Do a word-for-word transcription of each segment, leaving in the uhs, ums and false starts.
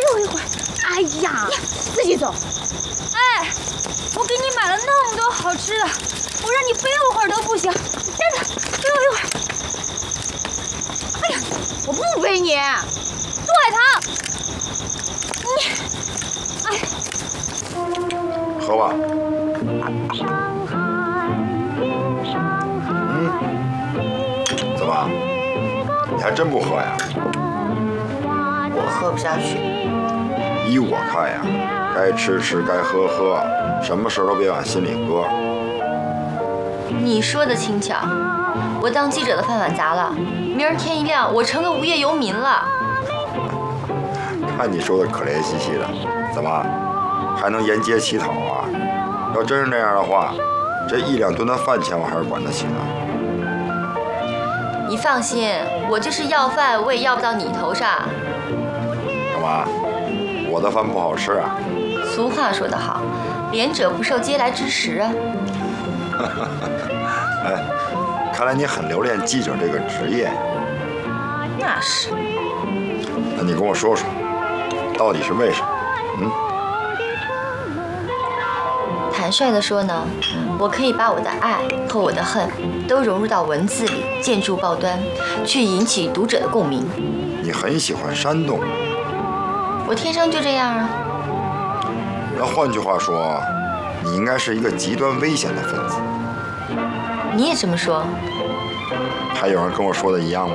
一会儿。哎呀，自己走。 哎，我给你买了那么多好吃的，我让你背我会儿都不行。站着，背我一会儿。哎呀， 我不背你。 杜海棠，你，哎， 喝吧。嗯，怎么？你还真不喝呀？ 我喝不下去。 依我看呀，该吃吃，该喝喝，什么事都别往心里搁。 你说的轻巧，我当记者的饭碗砸了，明儿天一亮，我成个无业游民了。 看你说的可怜兮兮的，怎么还能沿街乞讨啊？要真是那样的话，这一两顿的饭钱我还是管得起的。 你放心，我就是要饭，我也要不到你头上。 干嘛？我的饭不好吃啊？ 俗话说得好，廉者不受嗟来之食啊。 哎，看来你很留恋记者这个职业。 那是。 那你跟我说说，到底是为什么？嗯？ 坦率地说呢，我可以把我的爱和我的恨都融入到文字里，建筑报端，去引起读者的共鸣。 你很喜欢煽动。 我天生就这样啊。 那换句话说，你应该是一个极端危险的分子。 你也这么说？ 还有人跟我说的一样吗？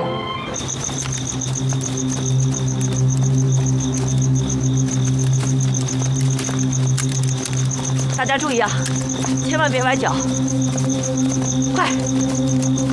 大家注意啊，千万别崴脚！快！